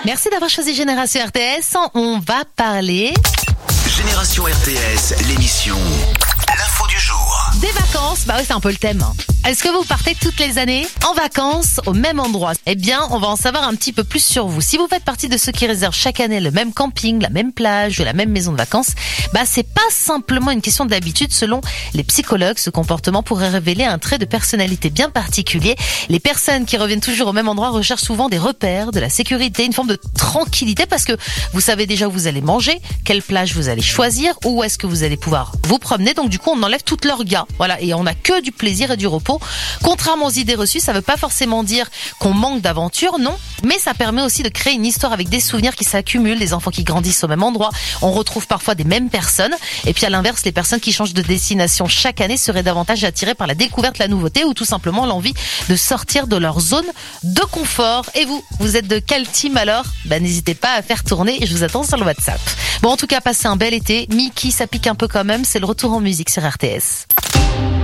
Merci d'avoir choisi Génération RTS. On va parler Génération RTS, l'émission L'info du jour. des vacances. Bah oui, c'est un peu le thème. Est-ce que vous partez toutes les années en vacances au même endroit? Eh bien, on va en savoir un petit peu plus sur vous. Si vous faites partie de ceux qui réservent chaque année le même camping, la même plage ou la même maison de vacances, bah c'est pas simplement une question d'habitude. Selon les psychologues, ce comportement pourrait révéler un trait de personnalité bien particulier. Les personnes qui reviennent toujours au même endroit recherchent souvent des repères, de la sécurité, une forme de tranquillité parce que vous savez déjà où vous allez manger, quelle plage vous allez choisir, où est-ce que vous allez pouvoir vous promener. Donc du coup, on enlève toute l'orga. Voilà, et on a que du plaisir et du repos. Contrairement aux idées reçues, ça veut pas forcément dire qu'on manque d'aventure, non. Mais ça permet aussi de créer une histoire avec des souvenirs qui s'accumulent, des enfants qui grandissent au même endroit. On retrouve parfois des mêmes personnes. Et puis à l'inverse, les personnes qui changent de destination chaque année seraient davantage attirées par la découverte, la nouveauté ou tout simplement l'envie de sortir de leur zone de confort. Et vous êtes de quel team alors? N'hésitez pas à faire tourner. Je vous attends sur le WhatsApp. Bon, en tout cas, passez un bel été. Mickey, ça pique un peu quand même. C'est le retour en musique sur RTS.